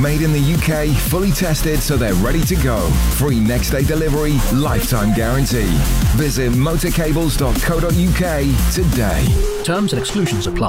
made in the UK, fully tested so they're ready to go. Free next day delivery, lifetime guarantee. Visit motorcables.co.uk today. Terms and exclusions apply.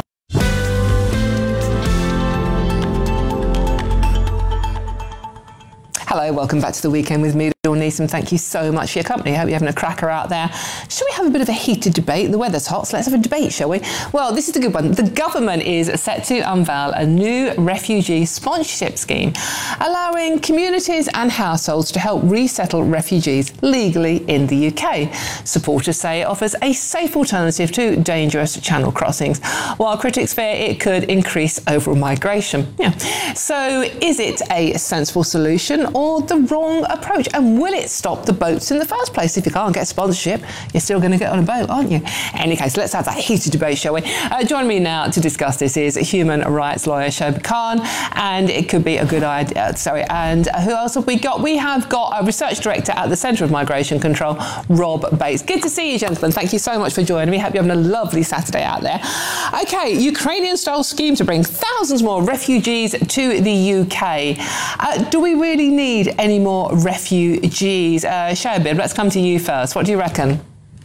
Hello, welcome back to The Weekend with me, Dawn Neeson. Thank you so much for your company. I hope you're having a cracker out there. Shall we have a bit of a heated debate? The weather's hot, so let's have a debate, shall we? Well, this is the good one. The government is set to unveil a new refugee sponsorship scheme, allowing communities and households to help resettle refugees legally in the UK. Supporters say it offers a safe alternative to dangerous channel crossings, while critics fear it could increase overall migration. So is it a sensible solution or the wrong approach? And will it stop the boats in the first place? If you can't get sponsorship, you're still going to get on a boat, aren't you? In any case, let's have that heated debate, shall we? Joining me now to discuss this is human rights lawyer Shoaib Khan, and it could be a good idea. And who else have we got? We have got a research director at the Centre of Migration Control, Rob Bates. Good to see you, gentlemen. Thank you so much for joining me. Hope you're having a lovely Saturday out there. Okay, Ukrainian-style scheme to bring thousands more refugees to the UK. Do we really need any more refugees? Shoaib, let's come to you first. What do you reckon?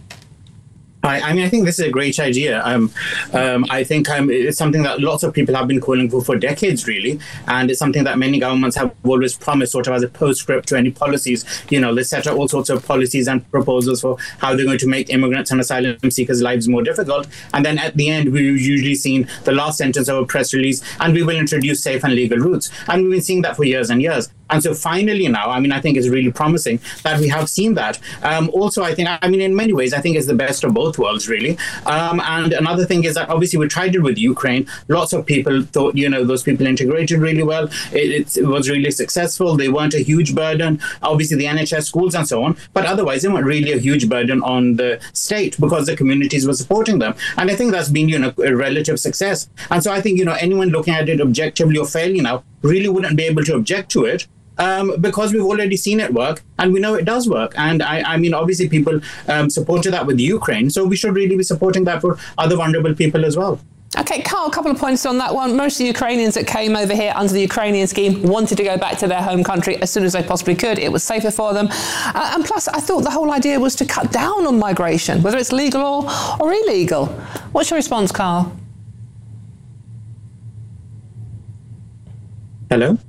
I think this is a great idea. I think it's something that lots of people have been calling for decades, really. And it's something that many governments have always promised, sort of as a postscript to any policies. They set out all sorts of policies and proposals for how they're going to make immigrants and asylum seekers' lives more difficult. And then at the end, we've usually seen the last sentence of a press release, and we will introduce safe and legal routes. And we've been seeing that for years and years. And so finally now, I think it's really promising that we have seen that. Also, I think, in many ways, I think it's the best of both worlds, really. And another thing is that obviously we tried it with Ukraine. Lots of people thought, those people integrated really well. It was really successful. They weren't a huge burden. Obviously, the NHS, schools and so on. But otherwise, they weren't really a huge burden on the state because the communities were supporting them. And I think that's been, a relative success. And so I think, anyone looking at it objectively or fairly now really wouldn't be able to object to it. Because we've already seen it work and we know it does work. And obviously people supported that with Ukraine. So we should really be supporting that for other vulnerable people as well. Okay, Carl, a couple of points on that one. Most of the Ukrainians that came over here under the Ukrainian scheme wanted to go back to their home country as soon as they possibly could. It was safer for them. And plus, I thought the whole idea was to cut down on migration, whether it's legal or illegal. What's your response, Carl? Hello?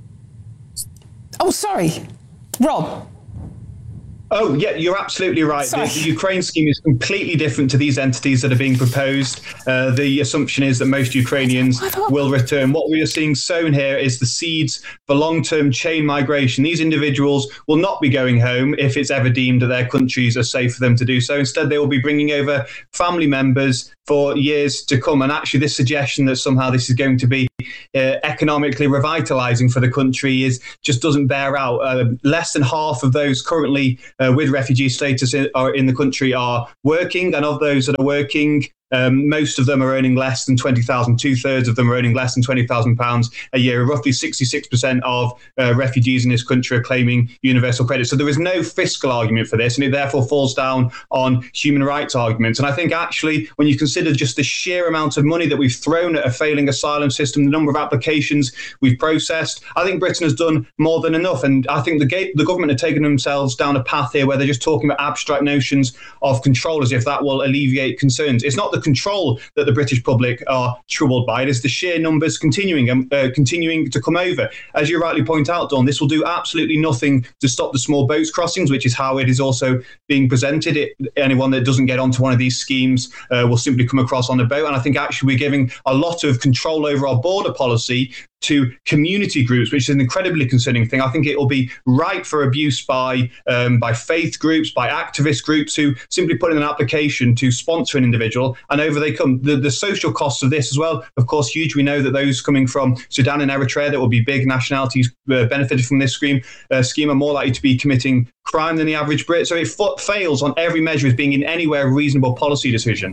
Oh, sorry. Rob. Oh, yeah, you're absolutely right. The Ukraine scheme is completely different to these entities that are being proposed. The assumption is that most Ukrainians will return. What we are seeing sown here is the seeds for long-term chain migration. These individuals will not be going home if it's ever deemed that their countries are safe for them to do so. Instead, they will be bringing over family members for years to come. And actually, this suggestion that somehow this is going to be economically revitalizing for the country just doesn't bear out. Less than half of those currently with refugee status in the country are working, and of those that are working, most of them are earning less than £20,000. 2/3 of them are earning less than £20,000 a year. Roughly 66% of refugees in this country are claiming universal credit. So there is no fiscal argument for this, and it therefore falls down on human rights arguments. And I think actually, when you consider just the sheer amount of money that we've thrown at a failing asylum system, the number of applications we've processed, I think Britain has done more than enough. And I think the government are taking themselves down a path here where they're just talking about abstract notions of control as if that will alleviate concerns. It's not the control that the British public are troubled by. It is the sheer numbers continuing to come over. As you rightly point out, Dawn, this will do absolutely nothing to stop the small boats crossings, which is how it is also being presented. Anyone that doesn't get onto one of these schemes will simply come across on a boat. And I think actually we're giving a lot of control over our border policy to community groups, which is an incredibly concerning thing. I think it will be ripe for abuse by faith groups, by activist groups who simply put in an application to sponsor an individual, and over they come. The social costs of this as well, of course, huge. We know that those coming from Sudan and Eritrea, that will be big nationalities benefited from this scheme are more likely to be committing crime than the average Brit. So it fails on every measure as being in anywhere a reasonable policy decision.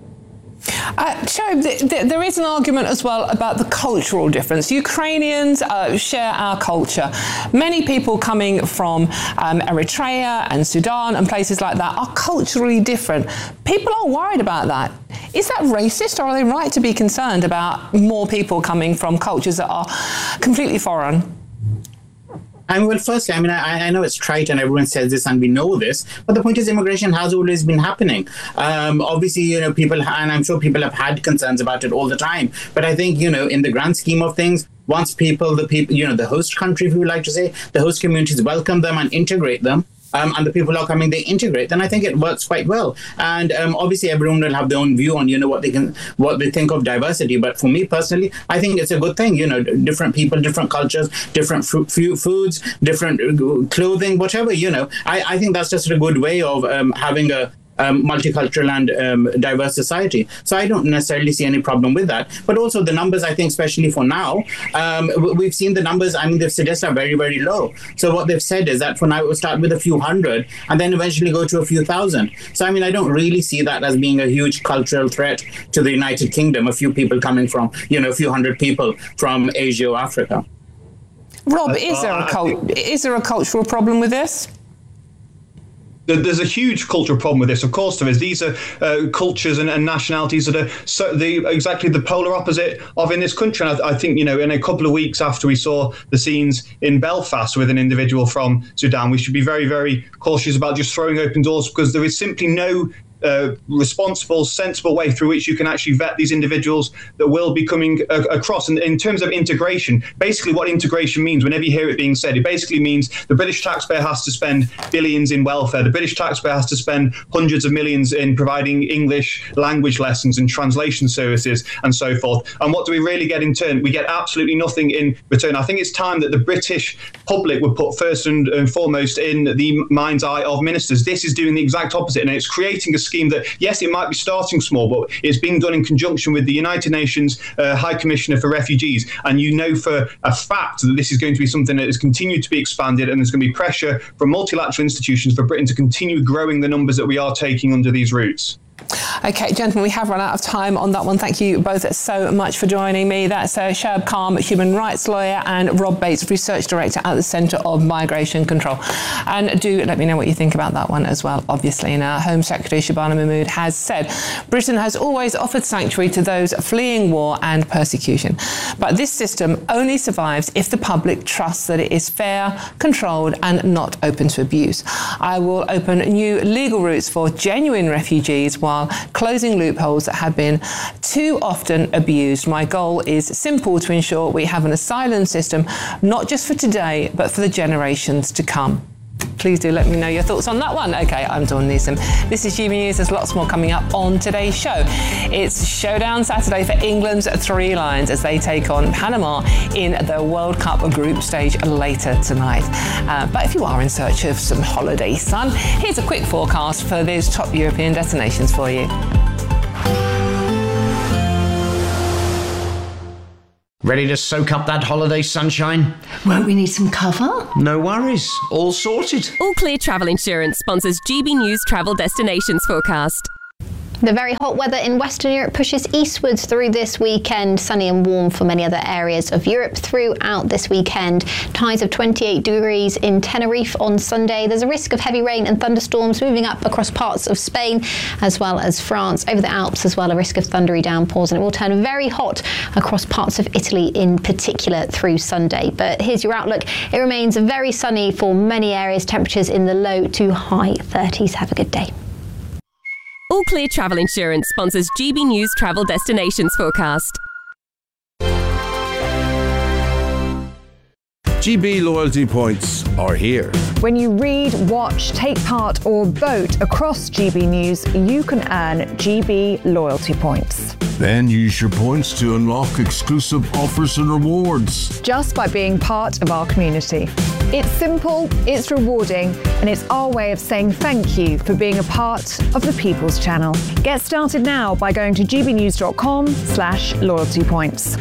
Shoaib, there is an argument as well about the cultural difference. Ukrainians share our culture. Many people coming from Eritrea and Sudan and places like that are culturally different. People are worried about that. Is that racist, or are they right to be concerned about more people coming from cultures that are completely foreign? Firstly, I know it's trite and everyone says this and we know this, but the point is immigration has always been happening. Obviously, people, and I'm sure people have had concerns about it all the time, but I think, in the grand scheme of things, once the host country, if you would like to say, the host communities welcome them and integrate them, and the people who are coming, they integrate, then I think it works quite well. And obviously everyone will have their own view on, what they think of diversity. But for me personally, I think it's a good thing, different people, different cultures, different foods, different clothing, whatever, I think that's just a good way of having a multicultural and diverse society. So I don't necessarily see any problem with that. But also the numbers, I think, especially for now, we've seen the numbers, they've suggested are very, very low. So what they've said is that for now, it will start with a few hundred and then eventually go to a few thousand. So, I don't really see that as being a huge cultural threat to the United Kingdom, a few people coming from, a few hundred people from Asia or Africa. Rob, is there a cultural problem with this? There's a huge cultural problem with this. Of course there is. These are cultures and nationalities that are exactly the polar opposite of in this country. And I think, in a couple of weeks after we saw the scenes in Belfast with an individual from Sudan, we should be very, very cautious about just throwing open doors, because there is simply no responsible, sensible way through which you can actually vet these individuals that will be coming across. And in terms of integration, basically what integration means, whenever you hear it being said, it basically means the British taxpayer has to spend billions in welfare. The British taxpayer has to spend hundreds of millions in providing English language lessons and translation services and so forth. And what do we really get in turn? We get absolutely nothing in return. I think it's time that the British public would put first and foremost in the mind's eye of ministers. This is doing the exact opposite, and it's creating a scheme that, yes, it might be starting small, but it's being done in conjunction with the United Nations High Commissioner for Refugees. And for a fact that this is going to be something that is continued to be expanded, and there's going to be pressure from multilateral institutions for Britain to continue growing the numbers that we are taking under these routes. Okay, gentlemen, we have run out of time on that one. Thank you both so much for joining me. That's Shoaib Khan, human rights lawyer, and Rob Bates, research director at the Centre of Migration Control. And do let me know what you think about that one as well, obviously. Now, Home Secretary Shabana Mahmood has said Britain has always offered sanctuary to those fleeing war and persecution. But this system only survives if the public trusts that it is fair, controlled, and not open to abuse. I will open new legal routes for genuine refugees while closing loopholes that have been too often abused. My goal is simple: to ensure we have an asylum system, not just for today, but for the generations to come. Please do let me know your thoughts on that one. Okay, I'm Dawn Newsom. This is GB News. There's lots more coming up on today's show. It's Showdown Saturday for England's Three Lions as they take on Panama in the World Cup group stage later tonight. But if you are in search of some holiday sun, here's a quick forecast for those top European destinations for you. Ready to soak up that holiday sunshine? Won't we need some cover? No worries. All sorted. All Clear Travel Insurance sponsors GB News Travel Destinations Forecast. The very hot weather in Western Europe pushes eastwards through this weekend. Sunny and warm for many other areas of Europe throughout this weekend. Highs of 28 degrees in Tenerife on Sunday. There's a risk of heavy rain and thunderstorms moving up across parts of Spain as well as France. Over the Alps as well, a risk of thundery downpours, and it will turn very hot across parts of Italy in particular through Sunday. But here's your outlook. It remains very sunny for many areas. Temperatures in the low to high 30s. Have a good day. All Clear Travel Insurance sponsors GB News Travel Destinations Forecast. GB loyalty points are here. When you read, watch, take part or vote across GB News, you can earn GB loyalty points. Then use your points to unlock exclusive offers and rewards. Just by being part of our community. It's simple, it's rewarding, and it's our way of saying thank you for being a part of the People's Channel. Get started now by going to gbnews.com/loyalty points.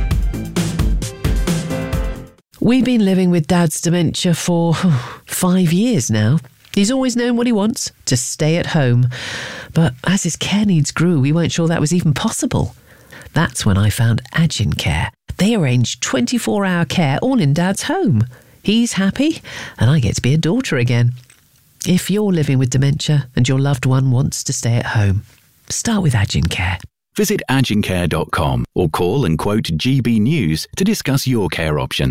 We've been living with Dad's dementia for 5 years now. He's always known what he wants, to stay at home. But as his care needs grew, we weren't sure that was even possible. That's when I found Agin Care. They arrange 24-hour care all in Dad's home. He's happy, and I get to be a daughter again. If you're living with dementia and your loved one wants to stay at home, start with Agin Care. Visit agincare.com or call and quote GB News to discuss your care options.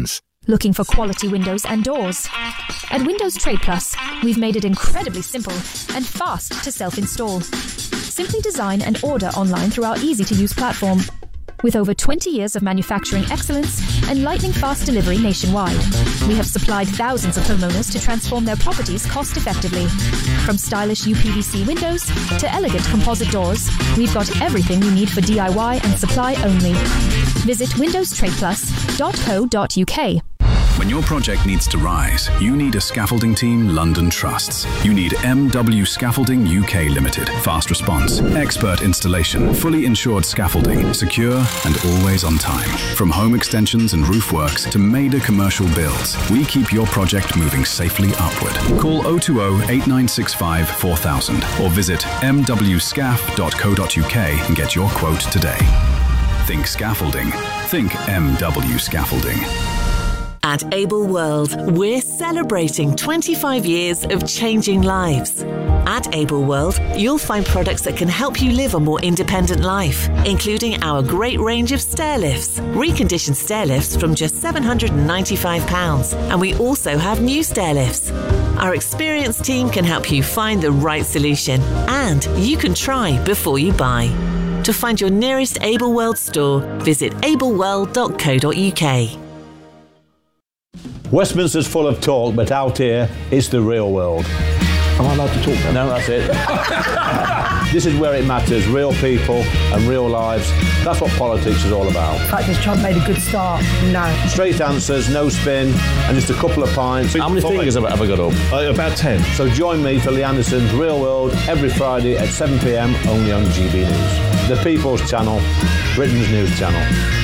Looking for quality windows and doors? At Windows Trade Plus, we've made it incredibly simple and fast to self-install. Simply design and order online through our easy-to-use platform. With over 20 years of manufacturing excellence and lightning-fast delivery nationwide, we have supplied thousands of homeowners to transform their properties cost-effectively. From stylish UPVC windows to elegant composite doors, we've got everything you need for DIY and supply only. Visit windowstradeplus.co.uk. When your project needs to rise, you need a scaffolding team London trusts. You need MW Scaffolding UK Limited. Fast response, expert installation, fully insured scaffolding, secure and always on time. From home extensions and roof works to major commercial builds, we keep your project moving safely upward. Call 020 8965 4000 or visit mwscaf.co.uk and get your quote today. Think scaffolding. Think MW Scaffolding. At Able World, we're celebrating 25 years of changing lives. At Able World, you'll find products that can help you live a more independent life, including our great range of stair lifts, reconditioned stair lifts from just £795, and we also have new stair lifts. Our experienced team can help you find the right solution, and you can try before you buy. To find your nearest Able World store, visit ableworld.co.uk. Westminster's full of talk, but out here, it's the real world. Am I allowed to talk then? No, that's it. This is where it matters, real people and real lives. That's what politics is all about. The fact is Trump made a good start. No. Straight answers, no spin, and just a couple of pints. How many fingers have I got up? About 10. So join me for Lee Anderson's Real World every Friday at 7 p.m, only on GB News. The People's Channel, Britain's news channel.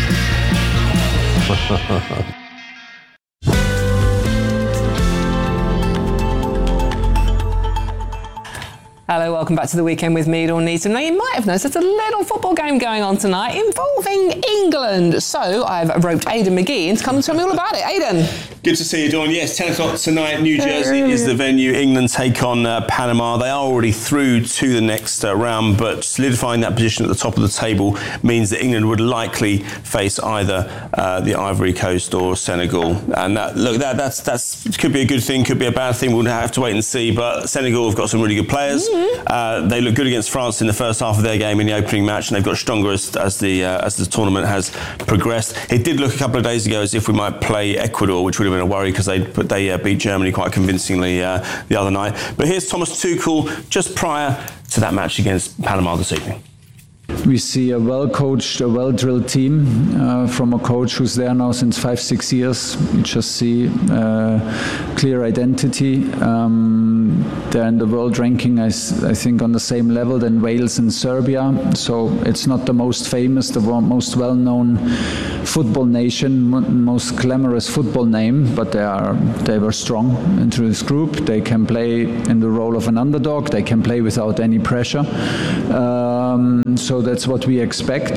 Hello, welcome back to the Weekend with me, Dawn Neeson. Now, you might have noticed there's a little football game going on tonight involving England. So I've roped Aidan McGee in to come and tell me all about it. Aidan. Good to see you, Dawn. Yes, 10 o'clock tonight, New Jersey is the venue. England take on Panama. They are already through to the next round, but solidifying that position at the top of the table means that England would likely face either the Ivory Coast or Senegal. And that could be a good thing, could be a bad thing. We'll have to wait and see. But Senegal have got some really good players. They look good against France in the first half of their game in the opening match, and they've got stronger as the tournament has progressed. It did look a couple of days ago as if we might play Ecuador, which would have been a worry because they beat Germany quite convincingly the other night. But here's Thomas Tuchel just prior to that match against Panama this evening. We see a well-coached, a well-drilled team from a coach who's there now since 5-6 years. You just see clear identity. They're in the world ranking, I think, on the same level than Wales and Serbia. So it's not the most famous, the most well-known football nation, most glamorous football name, but they were strong into this group. They can play in the role of an underdog. They can play without any pressure. So that's what we expect.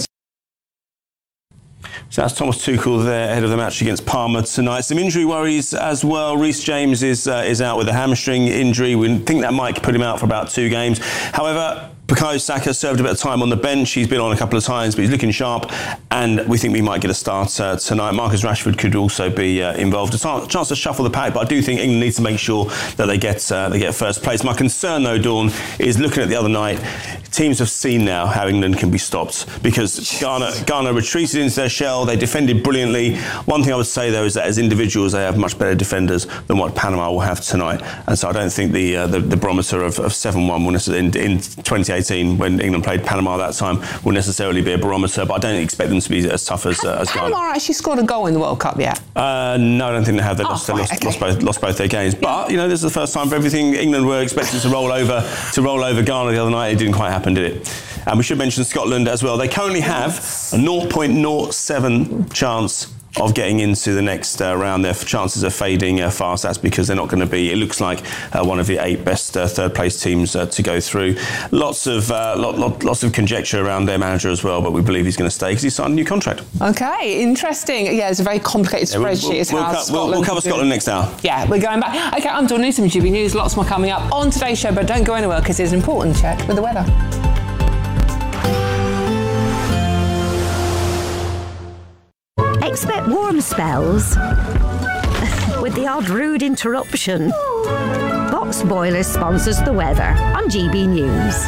So that's Thomas Tuchel there ahead of the match against Parma tonight. Some injury worries as well. Reece James is out with a hamstring injury. We think that might put him out for about 2 games. However, Bukayo Saka served a bit of time on the bench. He's been on a couple of times, but he's looking sharp, and we think we might get a start tonight. Marcus Rashford could also be involved. A chance to shuffle the pack, but I do think England needs to make sure that they get first place. My concern, though, Dawn, is looking at the other night. Teams have seen now how England can be stopped because Ghana retreated into their shell. They defended brilliantly. One thing I would say, though, is that as individuals, they have much better defenders than what Panama will have tonight. And so I don't think the barometer of 7-1 will necessarily, in 2018, when England played Panama that time, will necessarily be a barometer. But I don't expect them to be as tough as Ghana. Panama actually scored a goal in the World Cup yet? No, I don't think they have. They lost both their games. But this is the first time for everything. England were expected to roll over Ghana the other night. It didn't quite happen, did it? And we should mention Scotland as well. They currently have a 0.07 chance of getting into the next round. Their chances are fading fast. That's because they're not going to be, it looks like, one of the 8 best third place teams to go through. Lots of conjecture around their manager as well, but we believe he's going to stay because he signed a new contract. Okay, interesting. Yeah, it's a very complicated spreadsheet. We'll cover Scotland next hour. Yeah, we're going back. Okay, I'm Dawn Neeson, GB News. Lots more coming up on today's show, but don't go anywhere because it's an important check with the weather. Expect warm spells the odd rude interruption. Box Boilers sponsors the weather on GB News.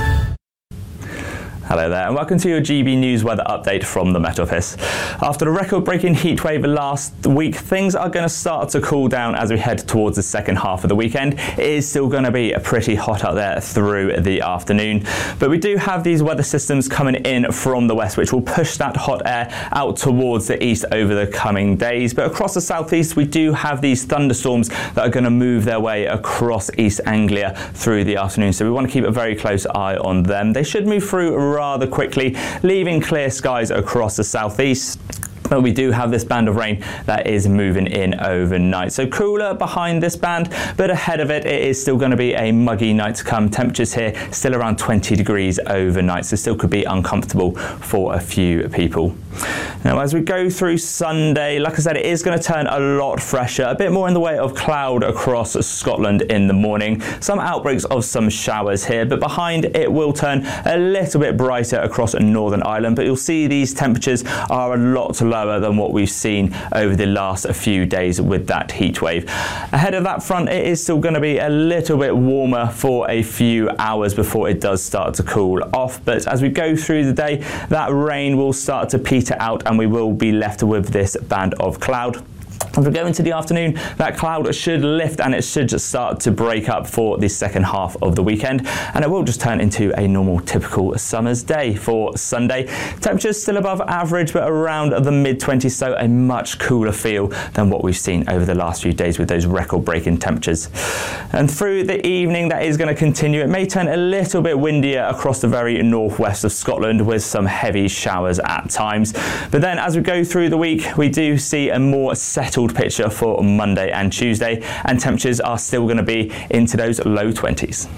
Hello there and welcome to your GB News weather update from the Met Office. After the record-breaking heatwave last week, things are going to start to cool down as we head towards the second half of the weekend. It is still going to be pretty hot out there through the afternoon, but we do have these weather systems coming in from the west which will push that hot air out towards the east over the coming days. But across the southeast we do have these thunderstorms that are going to move their way across East Anglia through the afternoon, so we want to keep a very close eye on them. They should move through rather quickly, leaving clear skies across the southeast. But we do have this band of rain that is moving in overnight. So cooler behind this band, but ahead of it, it is still going to be a muggy night to come. Temperatures here still around 20 degrees overnight, so still could be uncomfortable for a few people. Now, as we go through Sunday, like I said, it is going to turn a lot fresher, a bit more in the way of cloud across Scotland in the morning. Some outbreaks of some showers here, but behind it will turn a little bit brighter across Northern Ireland. But you'll see these temperatures are a lot lower than what we've seen over the last few days with that heat wave. Ahead of that front, it is still going to be a little bit warmer for a few hours before it does start to cool off. But as we go through the day, that rain will start to peter out and we will be left with this band of cloud. As we go into the afternoon, that cloud should lift and it should just start to break up for the second half of the weekend, and it will just turn into a normal typical summer's day for Sunday. Temperatures still above average but around the mid-20s, so a much cooler feel than what we've seen over the last few days with those record-breaking temperatures. And through the evening, that is going to continue. It may turn a little bit windier across the very northwest of Scotland with some heavy showers at times. But then as we go through the week, we do see a more settled picture for Monday and Tuesday, and temperatures are still going to be into those low 20s.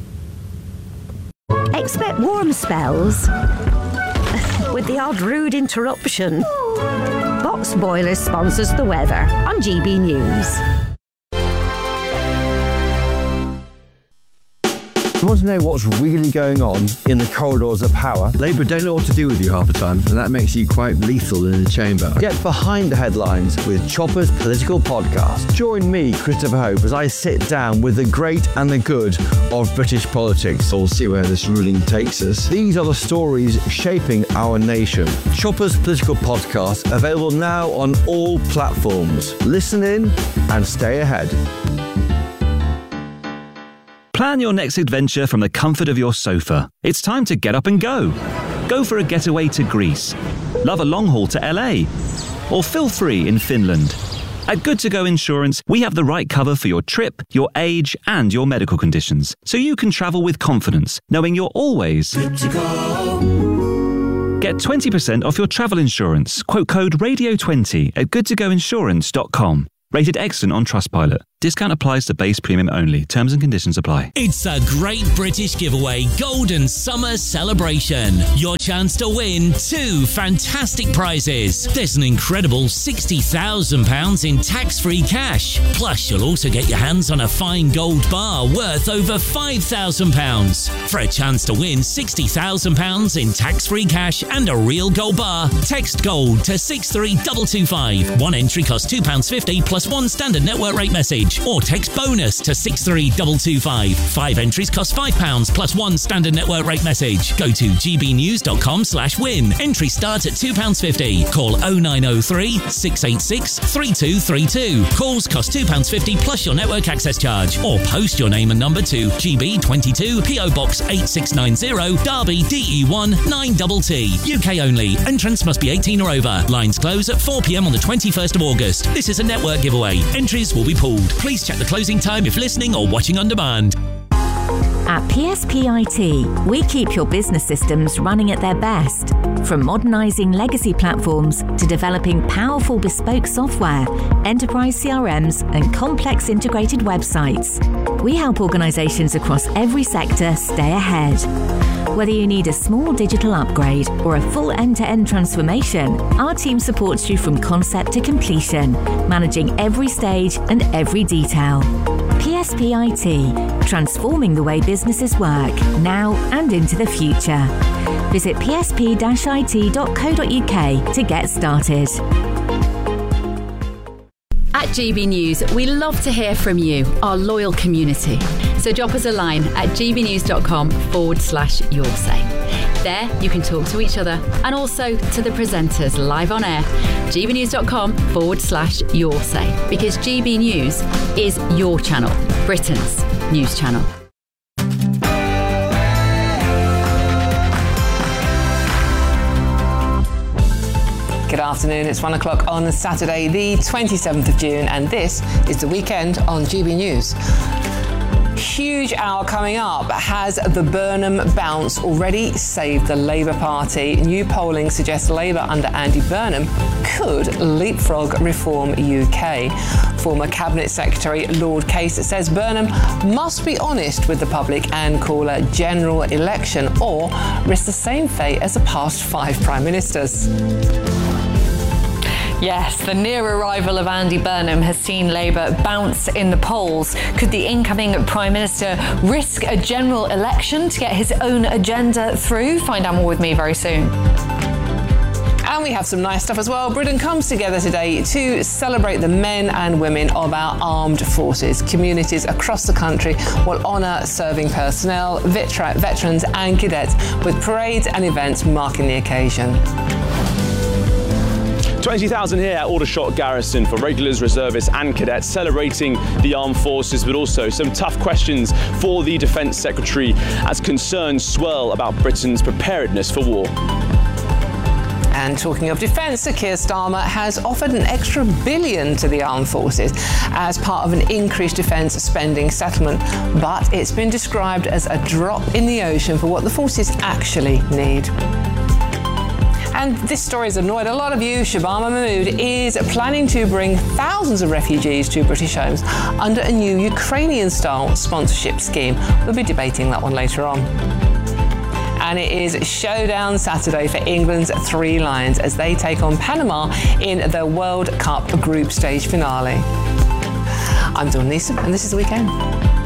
Expect warm spells with the odd rude interruption. Box Boilers sponsors the weather on GB News. You want to know what's really going on in the corridors of power? Labour don't know what to do with you half the time, and that makes you quite lethal in the chamber. Get behind the headlines with Chopper's Political Podcast. Join me, Christopher Hope, as I sit down with the great and the good of British politics. We'll see where this ruling takes us. These are the stories shaping our nation. Chopper's Political Podcast, available now on all platforms. Listen in and stay ahead. Plan your next adventure from the comfort of your sofa. It's time to get up and go. Go for a getaway to Greece. Love a long haul to LA. Or feel free in Finland. At Good To Go Insurance, we have the right cover for your trip, your age, and your medical conditions, so you can travel with confidence, knowing you're always good to go. Get 20% off your travel insurance. Quote code RADIO20 at goodtogoinsurance.com. Rated excellent on Trustpilot. Discount applies to base premium only. Terms and conditions apply. It's a great British giveaway Golden Summer Celebration. Your chance to win 2 fantastic prizes. There's an incredible £60,000 in tax-free cash. Plus, you'll also get your hands on a fine gold bar worth over £5,000. For a chance to win £60,000 in tax-free cash and a real gold bar, text GOLD to 63225. One entry costs £2.50 plus one standard network rate message. Or text BONUS to 63225. 5 entries cost £5 plus one standard network rate message. Go to gbnews.com/win. Entry starts at £2.50. Call 0903 686 3232. Calls cost £2.50 plus your network access charge. Or post your name and number to GB22 PO Box 8690 Derby DE1 9TT. UK only. Entrance must be 18 or over. Lines close at 4 p.m. on the 21st of August. This is a network giveaway. Entries will be pulled. Please check the closing time if listening or watching on demand. At PSP IT, we keep your business systems running at their best. From modernising legacy platforms to developing powerful bespoke software, enterprise CRMs and complex integrated websites, we help organisations across every sector stay ahead. Whether you need a small digital upgrade or a full end-to-end transformation, our team supports you from concept to completion, managing every stage and every detail. PSP IT, transforming the way businesses work, now and into the future. Visit psp-it.co.uk to get started. At At GB News, we love to hear from you, our loyal community. So drop us a line at gbnews.com/yoursay. There, you can talk to each other and also to the presenters live on air. gbnews.com/yoursay, because GB News is your channel, Britain's news channel. Good afternoon, it's 1 o'clock on Saturday, the 27th of June, and this is The Weekend on GB News. Huge hour coming up. Has the Burnham bounce already saved the Labour Party? New polling suggests Labour under Andy Burnham could leapfrog Reform UK. Former Cabinet Secretary Lord Case says Burnham must be honest with the public and call a general election or risk the same fate as the past 5 Prime Ministers. Yes, the near arrival of Andy Burnham has seen Labour bounce in the polls. Could the incoming Prime Minister risk a general election to get his own agenda through? Find out more with me very soon. And we have some nice stuff as well. Britain comes together today to celebrate the men and women of our armed forces. Communities across the country will honour serving personnel, veterans and cadets with parades and events marking the occasion. 20,000 here at Aldershot Garrison for regulars, reservists and cadets celebrating the armed forces, but also some tough questions for the Defence Secretary as concerns swell about Britain's preparedness for war. And talking of defence, Sir Keir Starmer has offered an extra £1 billion to the armed forces as part of an increased defence spending settlement, but it's been described as a drop in the ocean for what the forces actually need. And this story has annoyed a lot of you. Shabama Mahmood is planning to bring thousands of refugees to British homes under a new Ukrainian-style sponsorship scheme. We'll be debating that one later on. And it is showdown Saturday for England's 3 Lions as they take on Panama in the World Cup group stage finale. I'm Dawn Neeson, and this is The Weekend.